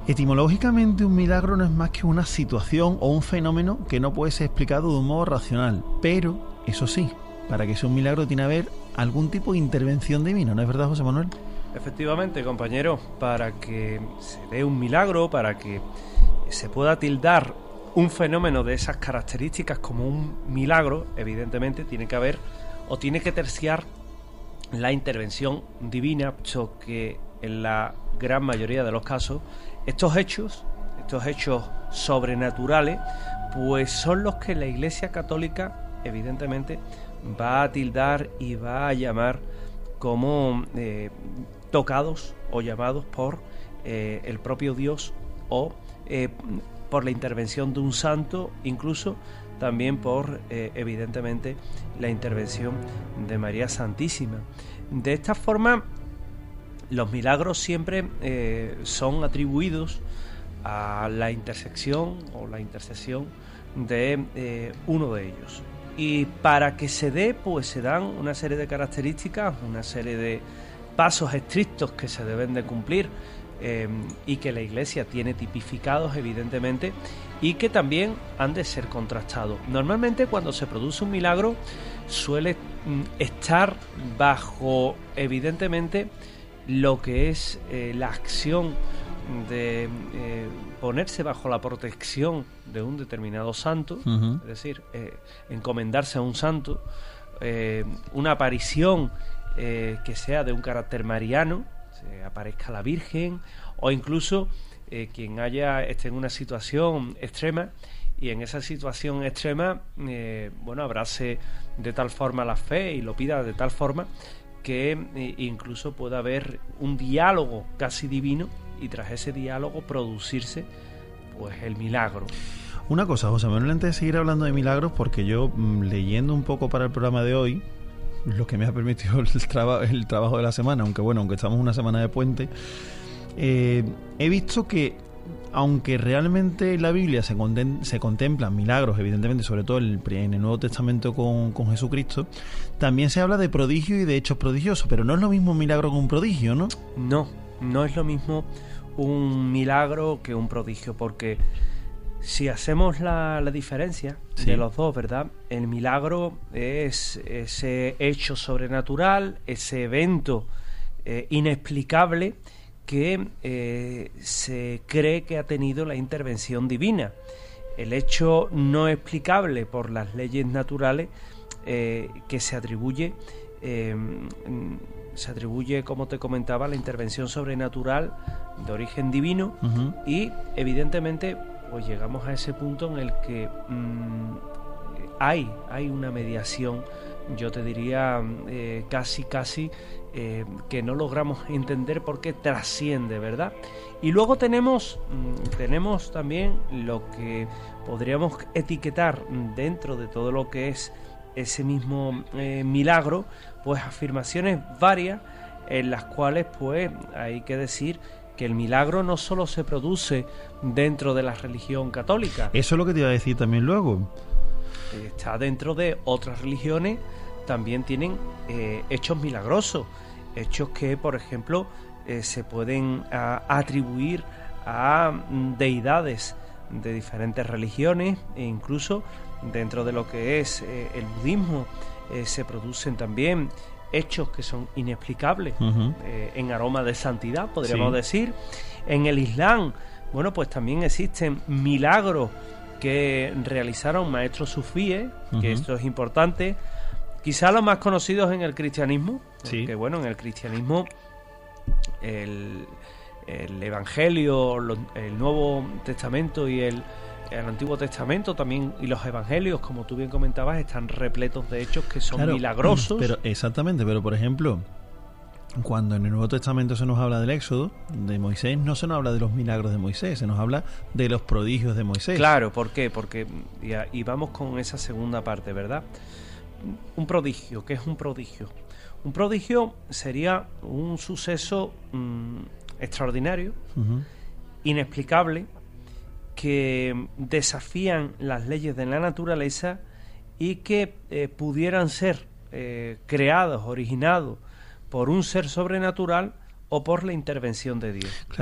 Etimológicamente, un milagro no es más que una situación o un fenómeno que no puede ser explicado de un modo racional. Pero, eso sí, para que sea un milagro tiene que haber algún tipo de intervención divina, ¿no es verdad, José Manuel? Efectivamente, compañero, para que se dé un milagro, para que se pueda tildar un fenómeno de esas características como un milagro, evidentemente tiene que haber o tiene que terciar la intervención divina, puesto que en la gran mayoría de los casos estos hechos sobrenaturales, pues son los que la Iglesia Católica evidentemente va a tildar y va a llamar como tocados o llamados por el propio Dios o por la intervención de un santo, incluso también por evidentemente la intervención de María Santísima. De esta forma, los milagros siempre son atribuidos a la intersección o la intercesión de uno de ellos. Y para que se dé, pues se dan una serie de características, una serie de pasos estrictos que se deben de cumplir y que la Iglesia tiene tipificados, evidentemente, y que también han de ser contrastados. Normalmente, cuando se produce un milagro, suele estar bajo, evidentemente, lo que es la acción de ponerse bajo la protección de un determinado santo, es decir, encomendarse a un santo, una aparición que sea de un carácter mariano, se aparezca la Virgen, o incluso quien esté en una situación extrema, y en esa situación extrema, abrace de tal forma la fe y lo pida de tal forma que incluso pueda haber un diálogo casi divino, y tras ese diálogo producirse pues el milagro. Una cosa, José Manuel, antes de seguir hablando de milagros, porque yo leyendo un poco para el programa de hoy, lo que me ha permitido el trabajo de la semana, aunque estamos una semana de puente, he visto que aunque realmente en la Biblia se contemplan milagros, evidentemente, sobre todo en el Nuevo Testamento con Jesucristo, también se habla de prodigios y de hechos prodigiosos, pero no es lo mismo un milagro que un prodigio, ¿no? No es lo mismo un milagro que un prodigio, porque si hacemos la diferencia de los dos, ¿verdad? El milagro es ese hecho sobrenatural, ese evento inexplicable que se cree que ha tenido la intervención divina. El hecho no explicable por las leyes naturales que se atribuye, como te comentaba, la intervención sobrenatural de origen divino, y evidentemente pues llegamos a ese punto en el que hay una mediación, yo te diría casi que no logramos entender porque trasciende, ¿verdad? Y luego tenemos también lo que podríamos etiquetar dentro de todo lo que es ese mismo milagro, pues afirmaciones varias en las cuales pues hay que decir que el milagro no solo se produce dentro de la religión católica. Eso es lo que te iba a decir también luego. Está dentro de otras religiones, también tienen hechos milagrosos, hechos que, por ejemplo, se pueden atribuir a deidades de diferentes religiones, e incluso dentro de lo que es el budismo se producen también hechos que son inexplicables, en aroma de santidad, podríamos decir. En el Islam, pues también existen milagros que realizaron maestros sufíes, que esto es importante. Quizá los más conocidos en el cristianismo, porque en el cristianismo el Evangelio, el Nuevo Testamento y el Antiguo Testamento también, y los Evangelios, como tú bien comentabas, están repletos de hechos que son milagrosos. Pero por ejemplo, cuando en el Nuevo Testamento se nos habla del Éxodo de Moisés, no se nos habla de los milagros de Moisés, se nos habla de los prodigios de Moisés. Claro, ¿por qué? Porque, y vamos con esa segunda parte, ¿verdad? Un prodigio, ¿qué es un prodigio? Un prodigio sería un suceso extraordinario, inexplicable, que desafían las leyes de la naturaleza y que pudieran ser creados, originados por un ser sobrenatural o por la intervención de Dios. Claro,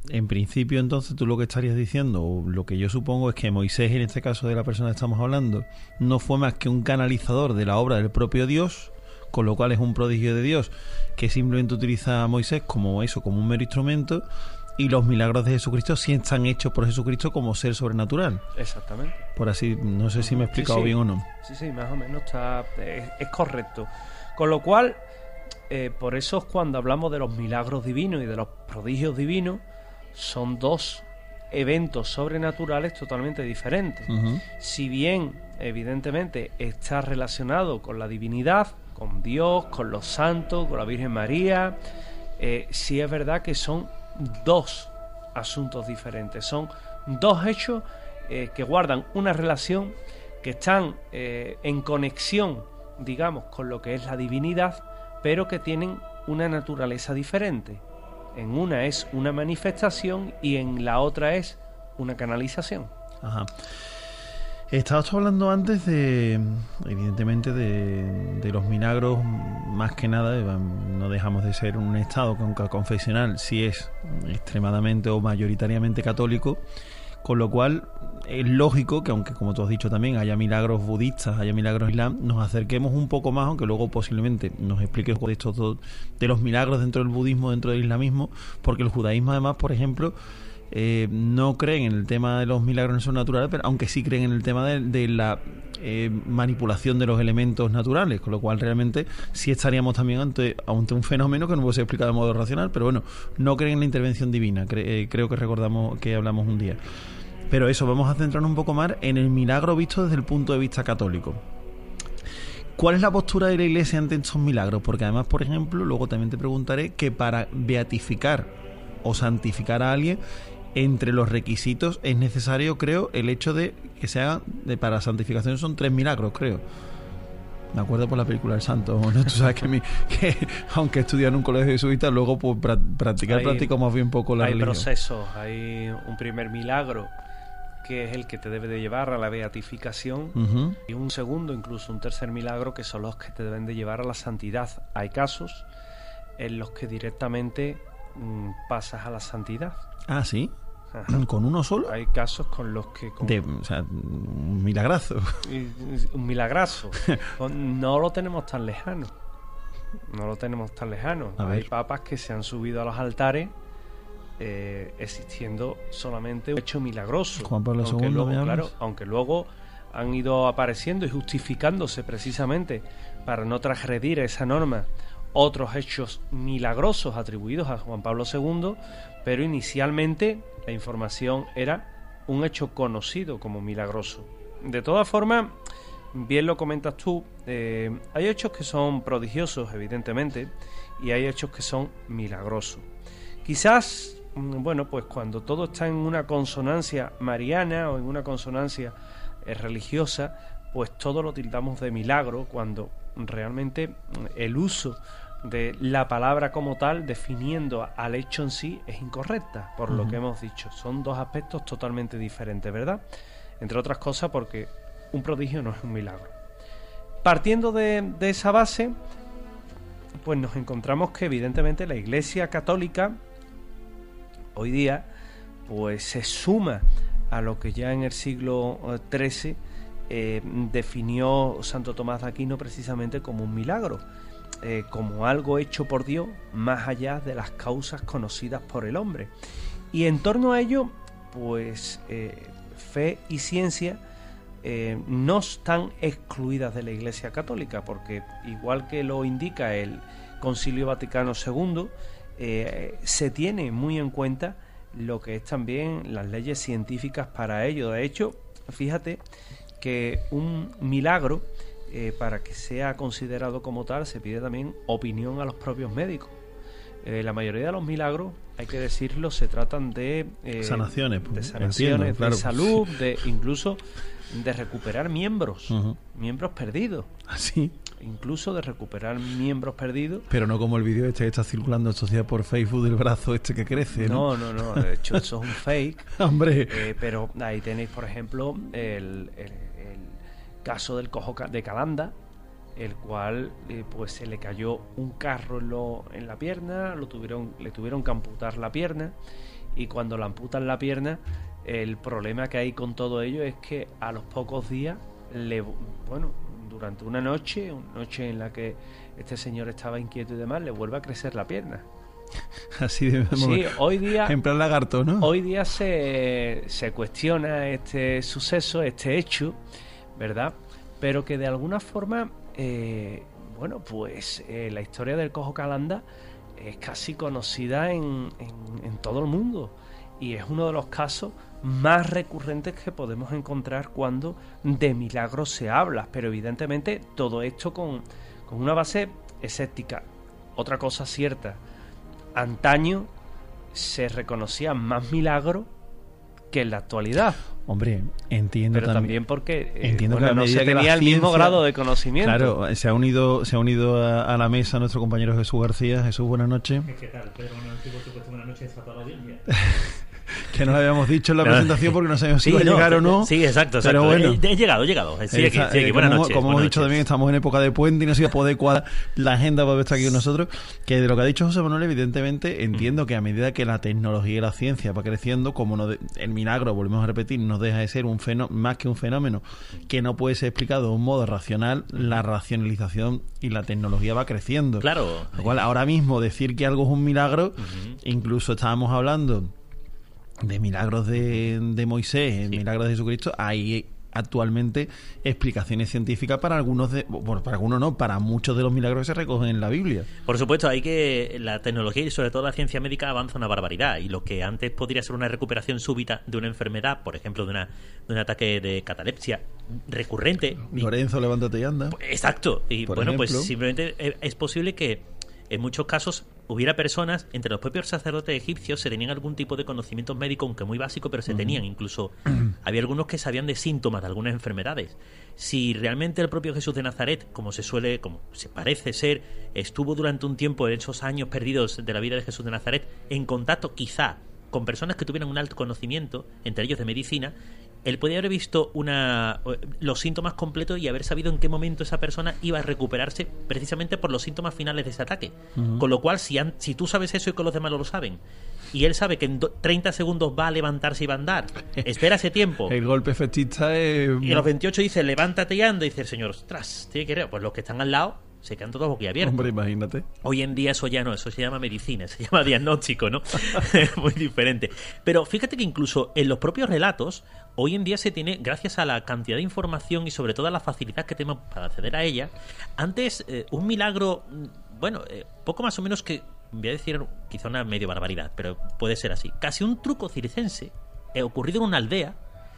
en principio, entonces, tú lo que estarías diciendo, o lo que yo supongo, es que Moisés, en este caso de la persona que estamos hablando, no fue más que un canalizador de la obra del propio Dios, con lo cual es un prodigio de Dios que simplemente utiliza a Moisés como eso, como un mero instrumento, y los milagros de Jesucristo sí están hechos por Jesucristo como ser sobrenatural. Exactamente. Por así, no sé si me he explicado bien o no. Sí, más o menos es correcto. Con lo cual, por eso cuando hablamos de los milagros divinos y de los prodigios divinos, son dos eventos sobrenaturales totalmente diferentes. Uh-huh. Si bien, evidentemente, está relacionado con la divinidad, con Dios, con los santos, con la Virgen María, sí es verdad que son dos asuntos diferentes, son dos hechos que guardan una relación, que están en conexión, digamos, con lo que es la divinidad, pero que tienen una naturaleza diferente. En una es una manifestación y en la otra es una canalización. Ajá. Estabas hablando antes de, evidentemente, de los milagros, más que nada, no dejamos de ser un estado que aunque confesional sí es extremadamente o mayoritariamente católico, con lo cual es lógico que, aunque como tú has dicho también haya milagros budistas, haya milagros islam, nos acerquemos un poco más, aunque luego posiblemente nos expliques de estos dos, de los milagros dentro del budismo, dentro del islamismo, porque el judaísmo además, por ejemplo, no creen en el tema de los milagros sobrenaturales, pero aunque sí creen en el tema de la manipulación de los elementos naturales, con lo cual realmente sí estaríamos también ante un fenómeno que no puede ser explicado de modo racional, pero bueno, no creen en la intervención divina. Creo que recordamos que hablamos un día. Pero eso, vamos a centrarnos un poco más en el milagro visto desde el punto de vista católico. ¿Cuál es la postura de la Iglesia ante estos milagros? Porque además, por ejemplo, luego también te preguntaré que para beatificar o santificar a alguien, entre los requisitos es necesario, creo, el hecho de que se hagan, para santificación son 3 milagros, creo. Me acuerdo por la película El Santo, ¿no? Tú sabes que aunque estudié en un colegio jesuita, luego pues practico más bien poco la religión. Hay procesos, hay un primer milagro que es el que te debe de llevar a la beatificación, uh-huh, y un segundo, incluso un tercer milagro, que son los que te deben de llevar a la santidad. Hay casos en los que directamente pasas a la santidad. Ah, ¿sí? Ajá. ¿Con uno solo? Hay casos con los que... o sea, un milagrazo. Un milagrazo. No lo tenemos tan lejano. Hay papas que se han subido a los altares existiendo solamente un hecho milagroso. Juan Pablo II, claro, aunque luego han ido apareciendo y justificándose precisamente para no transgredir esa norma otros hechos milagrosos atribuidos a Juan Pablo II, pero inicialmente la información era un hecho conocido como milagroso. De todas formas, bien lo comentas tú, hay hechos que son prodigiosos, evidentemente, y hay hechos que son milagrosos. Quizás, bueno, pues cuando todo está en una consonancia mariana o en una consonancia religiosa, pues todo lo tildamos de milagro, cuando realmente el uso de la palabra como tal, definiendo al hecho en sí, es incorrecta, por lo que hemos dicho. Son dos aspectos totalmente diferentes, ¿verdad? Entre otras cosas porque un prodigio no es un milagro. Partiendo de esa base, pues nos encontramos que evidentemente la Iglesia Católica hoy día pues se suma a lo que ya en el siglo XIII definió Santo Tomás de Aquino precisamente como un milagro, como algo hecho por Dios más allá de las causas conocidas por el hombre. Y en torno a ello, pues fe y ciencia no están excluidas de la Iglesia Católica, porque igual que lo indica el Concilio Vaticano II, se tiene muy en cuenta lo que es también las leyes científicas para ello. De hecho, fíjate que un milagro, para que sea considerado como tal, se pide también opinión a los propios médicos. La mayoría de los milagros, hay que decirlo, se tratan de sanaciones, entiendo, claro, de salud, pues. de incluso de recuperar miembros, miembros perdidos. ¿Así? Incluso de recuperar miembros perdidos. Pero no como el vídeo que está circulando estos días por Facebook del brazo que crece, ¿no? No, de hecho eso es un fake. ¡Hombre! Pero ahí tenéis, por ejemplo, el caso del cojo de Calanda, el cual pues se le cayó un carro en la pierna, le tuvieron que amputar la pierna, y cuando le amputan la pierna, el problema que hay con todo ello es que a los pocos días, durante una noche en la que este señor estaba inquieto y demás, le vuelve a crecer la pierna. Así de sí, hoy día, en plan lagarto, ¿no? Hoy día se cuestiona este suceso, este hecho, ¿verdad? Pero que de alguna forma, la historia del cojo Calanda es casi conocida en todo el mundo, y es uno de los casos más recurrentes que podemos encontrar cuando de milagros se habla, pero evidentemente todo esto con una base escéptica. Otra cosa cierta, antaño se reconocían más milagros que en la actualidad. Hombre, entiendo. Pero también porque entiendo que no se tenía el mismo grado de conocimiento. Claro, se ha unido a la mesa nuestro compañero Jesús García. Jesús, buenas noches. ¿Qué tal, Pedro? Buenas noches a toda la audiencia. Que no lo habíamos dicho en la presentación porque no sabíamos si iba a llegar o no. Sí, exacto. Pero bueno, he llegado. Sí, aquí. Buenas noches. Como hemos dicho también, estamos en época de puente y no se iba a poder cuadrar la agenda para estar aquí con nosotros. Que de lo que ha dicho José Manuel, evidentemente, entiendo que a medida que la tecnología y la ciencia va creciendo, como el milagro, volvemos a repetir, no deja de ser más que un fenómeno que no puede ser explicado de un modo racional, la racionalización y la tecnología va creciendo. Claro. Lo cual, ahora mismo, decir que algo es un milagro, incluso estábamos hablando de milagros de Moisés, milagros de Jesucristo, hay actualmente explicaciones científicas para algunos para algunos no, para muchos de los milagros que se recogen en la Biblia. Por supuesto, hay que la tecnología y sobre todo la ciencia médica avanza una barbaridad, y lo que antes podría ser una recuperación súbita de una enfermedad, por ejemplo de un ataque de catalepsia recurrente. Lorenzo, levántate y anda. Exacto, y bueno, pues simplemente es posible que en muchos casos hubiera personas, entre los propios sacerdotes egipcios se tenían algún tipo de conocimiento médico, aunque muy básico, pero se tenían. Incluso había algunos que sabían de síntomas de algunas enfermedades. Si realmente el propio Jesús de Nazaret, como se parece ser, estuvo durante un tiempo en esos años perdidos de la vida de Jesús de Nazaret en contacto quizá con personas que tuvieran un alto conocimiento, entre ellos de medicina, él podía haber visto los síntomas completos y haber sabido en qué momento esa persona iba a recuperarse precisamente por los síntomas finales de ese ataque. Con lo cual, si tú sabes eso y que los demás no lo saben, y él sabe que en 30 segundos va a levantarse y va a andar, espera ese tiempo. El golpe efectista es... Y a los 28 dice, levántate y anda, y dice el señor, ostras, tiene que ir. Pues los que están al lado se quedan todos boquiabiertos. Hombre, imagínate. Hoy en día eso ya no, eso se llama medicina, se llama diagnóstico, ¿no? Muy diferente. Pero fíjate que incluso en los propios relatos, hoy en día se tiene, gracias a la cantidad de información y sobre todo a la facilidad que tenemos para acceder a ella, antes un milagro, poco más o menos que, voy a decir quizá una medio barbaridad, pero puede ser así, casi un truco circense ocurrido en una aldea,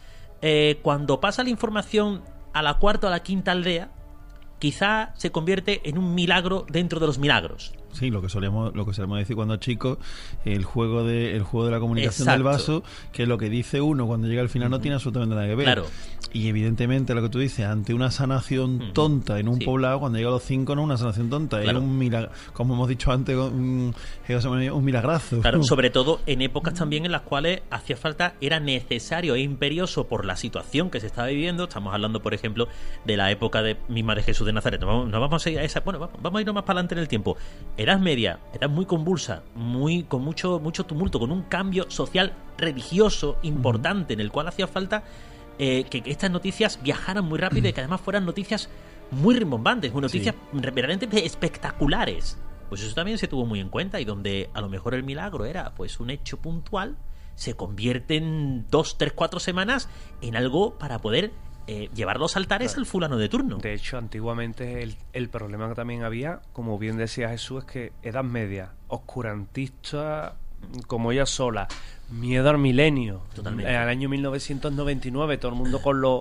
cuando pasa la información a la cuarta o a la quinta aldea, quizá se convierte en un milagro dentro de los milagros. Sí, lo que solemos decir cuando chicos, el juego de la comunicación. Exacto. Del vaso, que lo que dice uno cuando llega al final no tiene absolutamente nada que ver. Claro. Y evidentemente lo que tú dices, ante una sanación tonta en un poblado, cuando llega a los 5 no es una sanación tonta, claro. Es un milagro, como hemos dicho antes, un milagrazo. Claro, sobre todo en épocas también en las cuales hacía falta, era necesario e imperioso por la situación que se estaba viviendo. Estamos hablando, por ejemplo, de la época misma de Jesús de Nazaret. No vamos a ir a esa, vamos a irnos más para adelante en el tiempo. Edad Media, edad muy convulsa, con mucho tumulto, con un cambio social religioso importante, en el cual hacía falta que estas noticias viajaran muy rápido y que además fueran noticias muy rimbombantes, noticias verdaderamente espectaculares. Pues eso también se tuvo muy en cuenta, y donde a lo mejor el milagro era pues un hecho puntual, se convierte en 2, 3, 4 semanas en algo para poder llevar los altares al fulano de turno. De hecho, antiguamente el problema que también había, como bien decía Jesús, es que Edad Media, oscurantista como ella sola, miedo al milenio. Totalmente. En el año 1999 todo el mundo con los